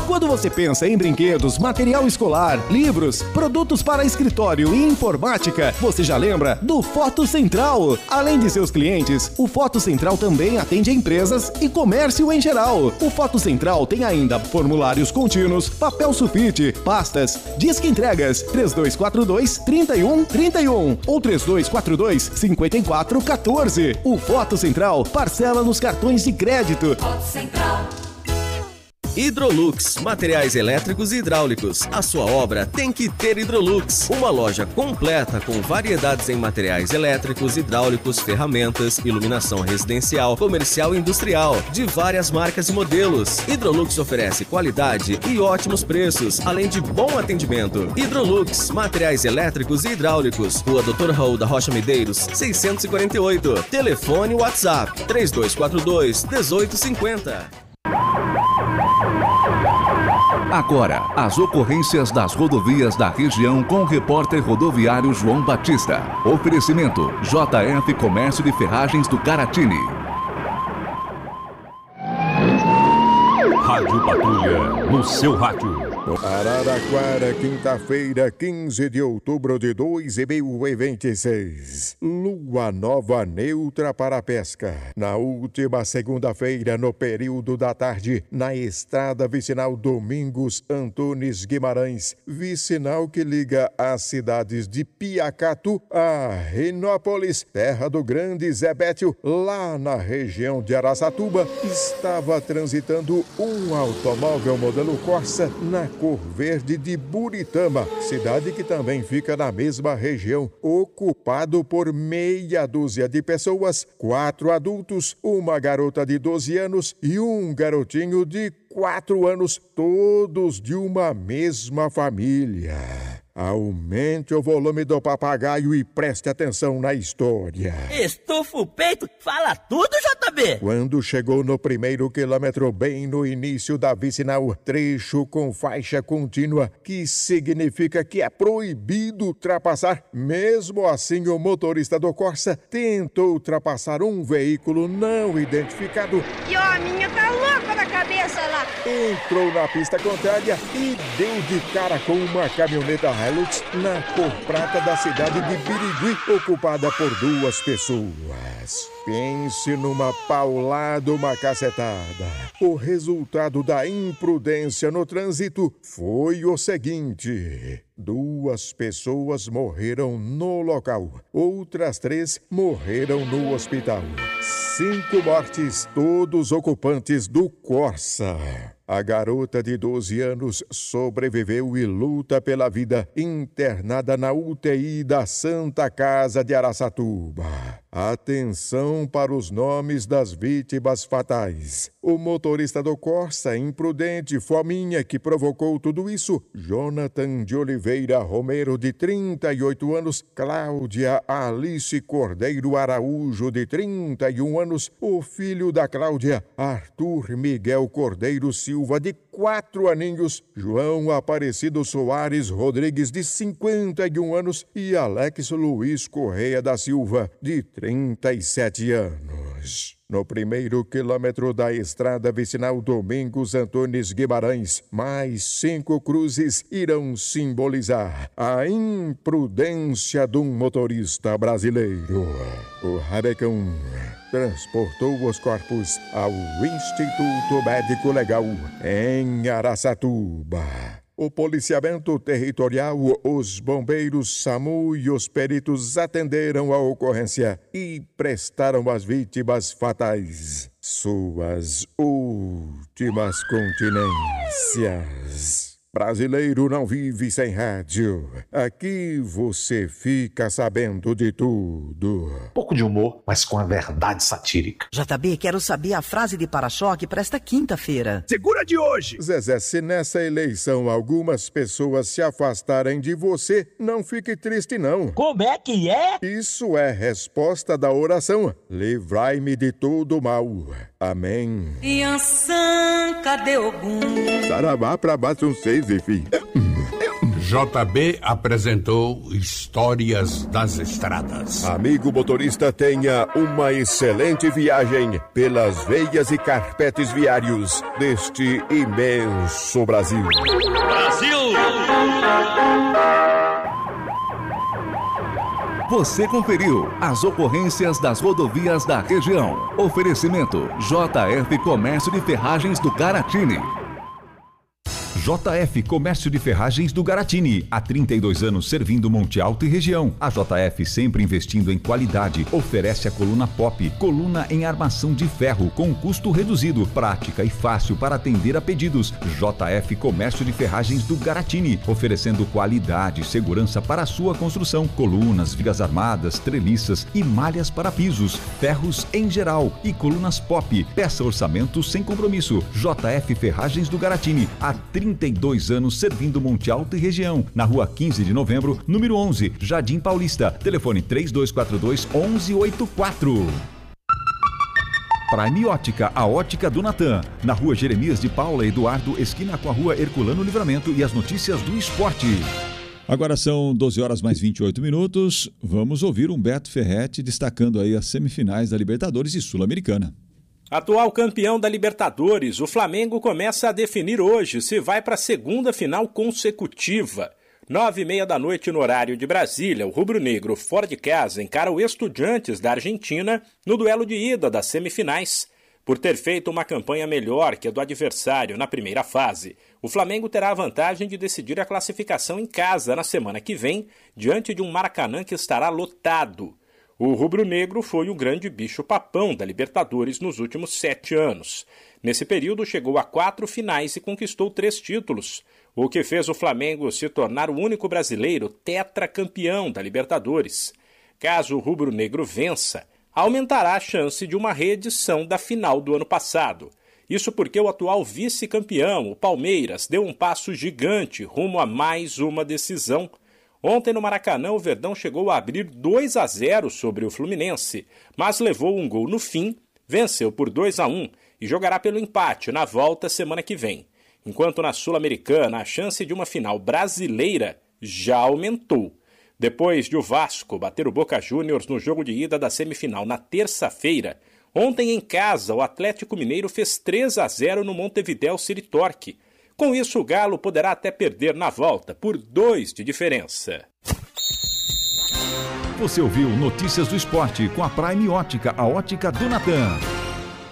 Quando você pensa em brinquedos, material escolar, livros, produtos para escritório e informática, você já lembra do Foto Central. Além de seus clientes, o Foto Central também atende empresas e comércio em geral. O Foto Central tem ainda formulários contínuos, papel sulfite, pastas, disque entregas 3242-3131 ou 3242-5414. O Foto Central parcela nos cartões de crédito. Foto Central. Hidrolux, materiais elétricos e hidráulicos. A sua obra tem que ter Hidrolux. Uma loja completa com variedades em materiais elétricos, hidráulicos, ferramentas, iluminação residencial, comercial e industrial, de várias marcas e modelos. Hidrolux oferece qualidade e ótimos preços, além de bom atendimento. Hidrolux, materiais elétricos e hidráulicos. Rua Dr. Raul da Rocha Medeiros, 648. Telefone WhatsApp 3242-1850. Agora, as ocorrências das rodovias da região com o repórter rodoviário João Batista. Oferecimento: JF Comércio de Ferragens do Caratini. Rádio Patrulha, no seu rádio. Araraquara, quinta-feira, 15 de outubro de 2026. Lua nova neutra para a pesca. Na última segunda-feira, no período da tarde, na estrada vicinal Domingos Antunes Guimarães, vicinal que liga as cidades de Piacatu a Renópolis, terra do Grande Zé Bétio, lá na região de Araçatuba, estava transitando um automóvel modelo Corsa na cor verde de Buritama, cidade que também fica na mesma região, ocupado por meia dúzia de pessoas, 4 adultos, uma garota de 12 anos e um garotinho de 4 anos, todos de uma mesma família. Aumente o volume do papagaio e preste atenção na história. Estufa o peito, fala tudo, JB! Quando chegou no primeiro quilômetro, bem no início da vicinal, trecho com faixa contínua, que significa que é proibido ultrapassar. Mesmo assim, o motorista do Corsa tentou ultrapassar um veículo não identificado. E ó, a minha tá louca na cabeça lá! Entrou na pista contrária e deu de cara com uma caminhoneta Hilux na cor prata da cidade de Birigui, ocupada por 2 pessoas. Pense numa paulada, uma cacetada. O resultado da imprudência no trânsito foi o seguinte: 2 pessoas morreram no local, outras 3 morreram no hospital. 5 mortes, todos ocupantes do Corsa. A garota de 12 anos sobreviveu e luta pela vida, internada na UTI da Santa Casa de Araçatuba. Atenção para os nomes das vítimas fatais. O motorista do Corsa, imprudente, fominha, que provocou tudo isso, Jonathan de Oliveira Romero, de 38 anos, Cláudia Alice Cordeiro Araújo, de 31 anos, o filho da Cláudia, Arthur Miguel Cordeiro Silva, de 4 aninhos, João Aparecido Soares Rodrigues, de 51 anos, e Alex Luiz Correia da Silva, de 37 anos. No primeiro quilômetro da estrada vicinal Domingos Antunes Guimarães, mais 5 cruzes irão simbolizar a imprudência de um motorista brasileiro. O Rabecão transportou os corpos ao Instituto Médico Legal em Araçatuba. O policiamento territorial, os bombeiros, SAMU e os peritos atenderam a ocorrência e prestaram às vítimas fatais suas últimas continências. Brasileiro não vive sem rádio. Aqui você fica sabendo de tudo. Pouco de humor, mas com a verdade satírica. JB, quero saber a frase de para-choque para esta quinta-feira. Segura de hoje! Zezé, se nessa eleição algumas pessoas se afastarem de você, não fique triste não. Como é que é? Isso é resposta da oração. Livrai-me de todo mal. Amém. Iansã, cadê Ogum? Saravá pra baixo 6, enfim. JB apresentou Histórias das Estradas. Amigo motorista, tenha uma excelente viagem pelas veias e carpetes viários deste imenso Brasil. Brasil! Você conferiu as ocorrências das rodovias da região. Oferecimento JF Comércio de Ferragens do Garatini. JF Comércio de Ferragens do Garatini, há 32 anos servindo Monte Alto e região. A JF sempre investindo em qualidade, oferece a coluna Pop, coluna em armação de ferro com custo reduzido, prática e fácil para atender a pedidos. JF Comércio de Ferragens do Garatini, oferecendo qualidade e segurança para a sua construção, colunas, vigas armadas, treliças e malhas para pisos, ferros em geral e colunas Pop. Peça orçamento sem compromisso. JF Ferragens do Garatini, há 32 anos servindo Monte Alto e região. Na rua 15 de novembro, número 11, Jardim Paulista. Telefone 3242-1184. Prime Ótica, a ótica do Natan. Na rua Jeremias de Paula Eduardo, esquina com a rua Herculano Livramento, e as notícias do esporte. Agora são 12 horas mais 28 minutos. Vamos ouvir Humberto Ferretti destacando aí as semifinais da Libertadores e Sul-Americana. Atual campeão da Libertadores, o Flamengo começa a definir hoje se vai para a segunda final consecutiva. 9h30 da noite no horário de Brasília, o rubro-negro fora de casa encara o Estudiantes da Argentina no duelo de ida das semifinais. Por ter feito uma campanha melhor que a do adversário na primeira fase, o Flamengo terá a vantagem de decidir a classificação em casa na semana que vem, diante de um Maracanã que estará lotado. O rubro-negro foi o grande bicho-papão da Libertadores nos últimos 7 anos. Nesse período, chegou a 4 finais e conquistou 3 títulos, o que fez o Flamengo se tornar o único brasileiro tetracampeão da Libertadores. Caso o rubro-negro vença, aumentará a chance de uma reedição da final do ano passado. Isso porque o atual vice-campeão, o Palmeiras, deu um passo gigante rumo a mais uma decisão. Ontem no Maracanã, o Verdão chegou a abrir 2-0 sobre o Fluminense, mas levou um gol no fim, venceu por 2-1 e jogará pelo empate na volta semana que vem. Enquanto na Sul-Americana, a chance de uma final brasileira já aumentou. Depois de o Vasco bater o Boca Juniors no jogo de ida da semifinal na terça-feira, ontem em casa o Atlético Mineiro fez 3-0 no Montevidéu City Torque. Com isso, o Galo poderá até perder na volta por 2 de diferença. Você ouviu Notícias do Esporte com a Prime Ótica, a ótica do Natan.